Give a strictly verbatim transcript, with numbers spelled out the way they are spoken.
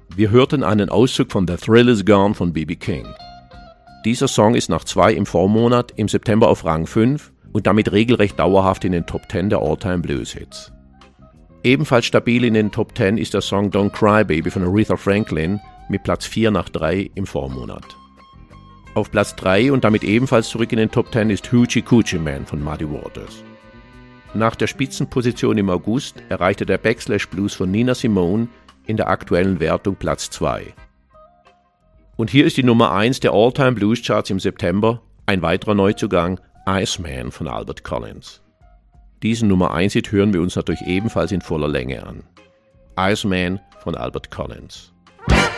Wir hörten einen Auszug von The Thrill Is Gone von B B King. Dieser Song ist nach zwei im Vormonat im September auf Rang fünf und damit regelrecht dauerhaft in den Top zehn der All-Time Blues-Hits. Ebenfalls stabil in den Top zehn ist der Song Don't Cry Baby von Aretha Franklin mit Platz vier nach drei im Vormonat. Auf Platz drei und damit ebenfalls zurück in den Top zehn ist Hoochie Coochie Man von Muddy Waters. Nach der Spitzenposition im August erreichte der Backslash Blues von Nina Simone in der aktuellen Wertung Platz zwei. Und hier ist die Nummer eins der All-Time Blues Charts im September, ein weiterer Neuzugang, Iceman von Albert Collins. Diesen Nummer eins Hit hören wir uns natürlich ebenfalls in voller Länge an. Iceman von Albert Collins.